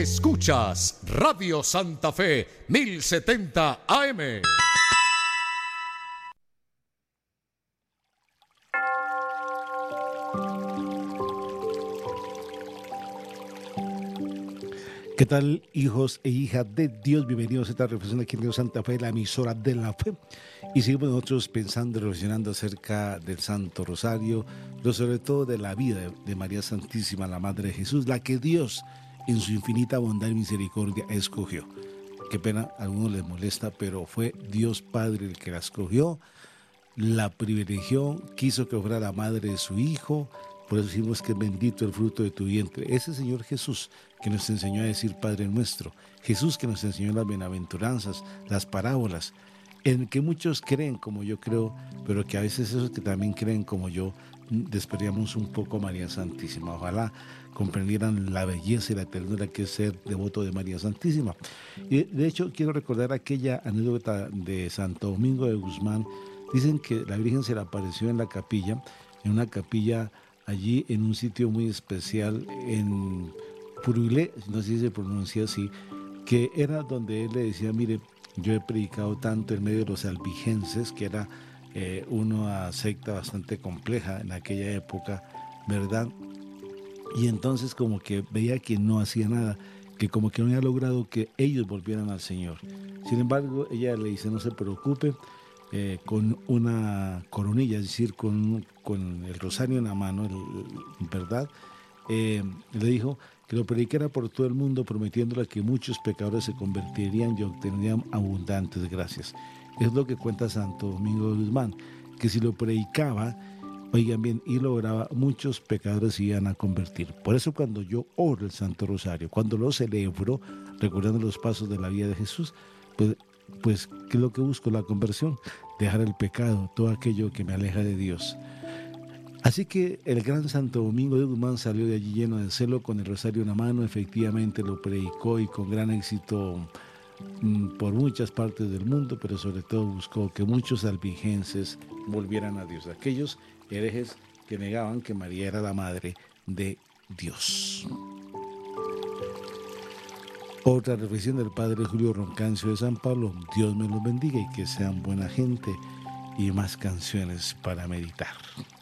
Escuchas Radio Santa Fe 1070 AM. ¿Qué tal, hijos e hijas de Dios? Bienvenidos a esta reflexión aquí en Radio Santa Fe, la emisora de la fe. Y seguimos nosotros pensando y reflexionando acerca del Santo Rosario, pero sobre todo de la vida de María Santísima, la Madre de Jesús, la que Dios en su infinita bondad y misericordia escogió. Qué pena, a algunos les molesta, pero fue Dios Padre el que la escogió, la privilegió, quiso que fuera la madre de su Hijo. Por eso decimos que es bendito el fruto de tu vientre. Ese Señor Jesús que nos enseñó a decir Padre nuestro. Jesús que nos enseñó las bienaventuranzas, las parábolas, en que muchos creen como yo creo, pero que a veces esos que también creen como yo despreciamos un poco a María Santísima. Ojalá comprendieran la belleza y la ternura que es ser devoto de María Santísima. Y de hecho quiero recordar aquella anécdota de Santo Domingo de Guzmán. Dicen que la Virgen se le apareció en la capilla, en una capilla allí en un sitio muy especial en Purulé, no sé si se pronuncia así, que era donde él le decía, mire, yo he predicado tanto en medio de los albigenses, que era una secta bastante compleja en aquella época, ¿verdad? Y entonces como que veía que no hacía nada, que como que no había logrado que ellos volvieran al Señor. Sin embargo, ella le dice, no se preocupe, con una coronilla, es decir, con el rosario en la mano, ¿verdad? Le dijo que lo predicara por todo el mundo, prometiéndole que muchos pecadores se convertirían y obtendrían abundantes gracias. Es lo que cuenta Santo Domingo de Guzmán, que si lo predicaba, oigan bien, y lo oraba, muchos pecadores se iban a convertir. Por eso cuando yo oro el Santo Rosario, cuando lo celebro, recordando los pasos de la vida de Jesús, pues ¿qué es lo que busco? La conversión, dejar el pecado, todo aquello que me aleja de Dios. Así que el gran Santo Domingo de Guzmán salió de allí lleno de celo, con el rosario en la mano, efectivamente lo predicó y con gran éxito por muchas partes del mundo, pero sobre todo buscó que muchos albigenses volvieran a Dios, aquellos herejes que negaban que María era la madre de Dios. Otra reflexión del Padre Julio Roncancio de San Pablo. Dios me los bendiga y que sean buena gente, y más canciones para meditar.